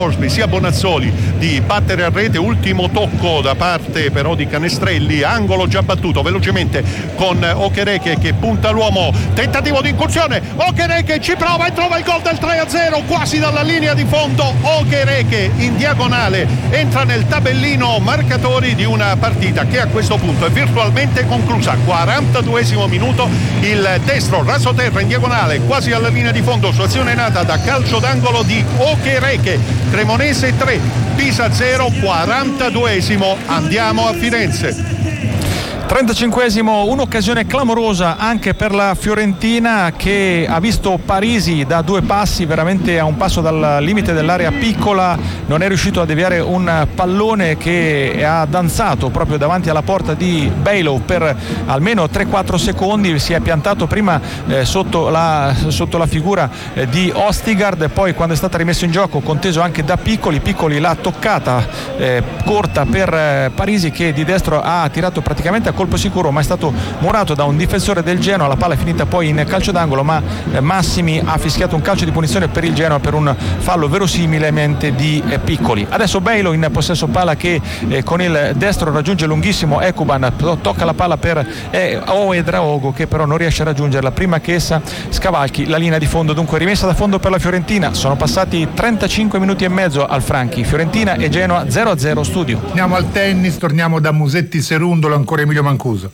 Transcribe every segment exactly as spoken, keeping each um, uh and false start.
sia Bonazzoli di battere a rete, ultimo tocco da parte però di Canestrelli, angolo già battuto velocemente con Okereke che punta l'uomo, tentativo di incursione, Okereke ci prova e trova il gol del tre a zero quasi dalla linea di fondo. Okereke in diagonale entra nel tabellino marcatori di una partita che a questo punto è virtualmente conclusa. quarantaduesimo minuto, il destro rasoterra in diagonale quasi alla linea di fondo su azione nata da calcio d'angolo di Okereke. Cremonese tre, Pisa zero, quarantaduesimo, andiamo a Firenze. trentacinquesimo, un'occasione clamorosa anche per la Fiorentina che ha visto Parisi da due passi, veramente a un passo dal limite dell'area piccola, non è riuscito a deviare un pallone che ha danzato proprio davanti alla porta di Bejlov per almeno tre quattro secondi, si è piantato prima eh, sotto, la, sotto la figura eh, di Ostigard, poi quando è stata rimessa in gioco conteso anche da Piccoli, Piccoli l'ha toccata eh, corta per eh, Parisi che di destro ha tirato praticamente a colpo sicuro, ma è stato murato da un difensore del Genoa. La palla è finita poi in calcio d'angolo, ma Massimi ha fischiato un calcio di punizione per il Genoa per un fallo verosimilemente di Piccoli. Adesso Bejlo in possesso palla che eh, con il destro raggiunge lunghissimo Ekuban, tocca la palla per eh, Ouedraogo che però non riesce a raggiungerla prima che essa scavalchi la linea di fondo. Dunque rimessa da fondo per la Fiorentina. Sono passati trentacinque minuti e mezzo al Franchi. Fiorentina e Genoa zero a zero studio. Andiamo al tennis, torniamo da Musetti Serundolo, ancora Emilio Mancuso.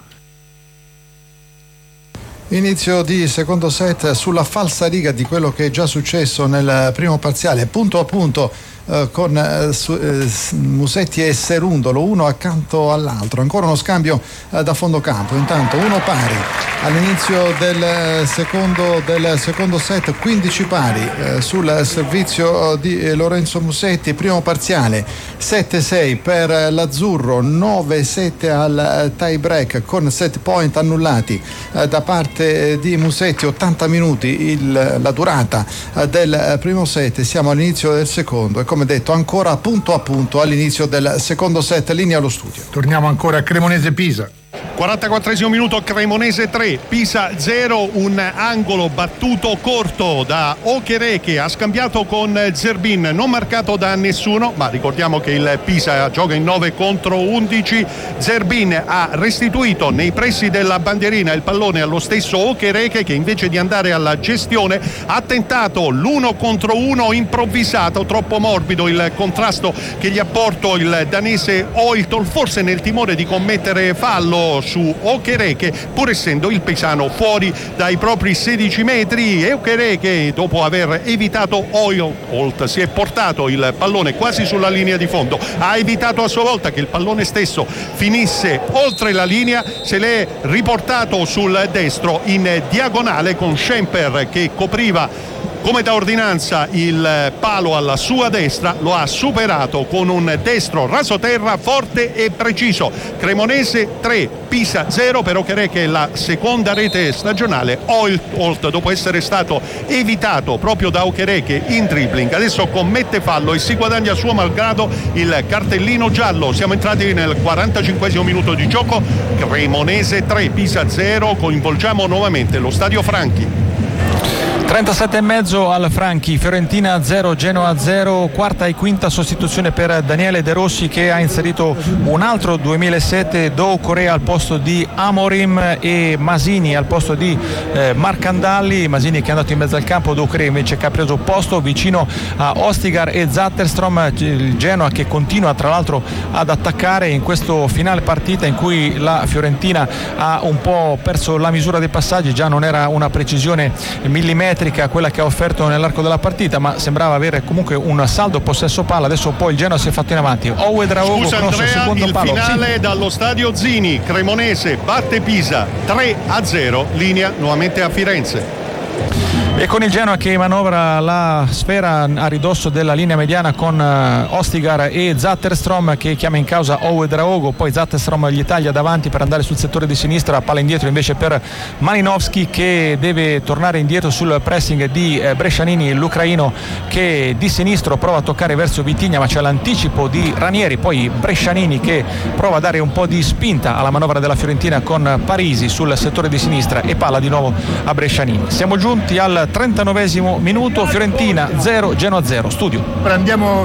Inizio di secondo set sulla falsariga di quello che è già successo nel primo parziale, punto a punto eh, con eh, su, eh, Musetti e Serundolo, uno accanto all'altro, ancora uno scambio eh, da fondo campo, intanto uno pari all'inizio del secondo, del secondo set, quindici pari eh, sul servizio di eh, Lorenzo Musetti, primo parziale sette sei per l'azzurro, nove sette al tie break con set point annullati eh, da parte di Musetti, ottanta minuti il, la durata del primo set, siamo all'inizio del secondo e come detto ancora punto a punto all'inizio del secondo set, linea allo studio. Torniamo ancora a Cremonese-Pisa. quarantaquattresimo minuto, Cremonese tre, Pisa zero, un angolo battuto corto da Okereke, ha scambiato con Zerbin, non marcato da nessuno, ma ricordiamo che il Pisa gioca in nove contro undici. Zerbin ha restituito nei pressi della bandierina il pallone allo stesso Okereke che invece di andare alla gestione ha tentato l'uno contro uno improvvisato, troppo morbido il contrasto che gli ha portato il danese Oiltol, forse nel timore di commettere fallo su Okereke, pur essendo il pisano fuori dai propri sedici metri, e Okereke dopo aver evitato Oiltol si è portato il pallone quasi sulla linea di fondo, ha evitato a sua volta che il pallone stesso finisse oltre la linea, se l'è riportato sul destro in diagonale con Schemper che copriva come da ordinanza il palo alla sua destra, lo ha superato con un destro rasoterra forte e preciso. Cremonese tre, Pisa zero per Okereke, la seconda rete stagionale. Oiltol, dopo essere stato evitato proprio da Okereke in dribbling, adesso commette fallo e si guadagna a suo malgrado il cartellino giallo. Siamo entrati nel quarantacinquesimo minuto di gioco. Cremonese tre, Pisa zero, coinvolgiamo nuovamente lo Stadio Franchi. trentasette e mezzo al Franchi, Fiorentina zero, Genoa zero, quarta e quinta sostituzione per Daniele De Rossi che ha inserito un altro duemilasette, Doucouré al posto di Amorim e Masini al posto di eh, Marcandalli. Masini che è andato in mezzo al campo, Doucouré invece che ha preso posto vicino a Ostigar e Zatterstrom. Il Genoa che continua tra l'altro ad attaccare in questo finale partita in cui la Fiorentina ha un po' perso la misura dei passaggi, già non era una precisione millimetrica quella che ha offerto nell'arco della partita, ma sembrava avere comunque un saldo possesso palla. Adesso poi il Genoa si è fatto in avanti. Ouedraogo Scusa cross Andrea, secondo il palo. finale Sì. dallo stadio Zini, Cremonese batte Pisa tre a zero, linea nuovamente a Firenze. E con il Genoa che manovra la sfera a ridosso della linea mediana con Ostigar e Zatterstrom che chiama in causa Ouedraogo, poi Zatterstrom gli taglia davanti per andare sul settore di sinistra, palla indietro invece per Malinowski che deve tornare indietro sul pressing di Brescianini, l'ucraino che di sinistro prova a toccare verso Vitigna, ma c'è l'anticipo di Ranieri, poi Brescianini che prova a dare un po' di spinta alla manovra della Fiorentina con Parisi sul settore di sinistra e palla di nuovo a Brescianini. Siamo giunti al trentanovesimo minuto, Fiorentina zero, Genoa zero, studio. Ora andiamo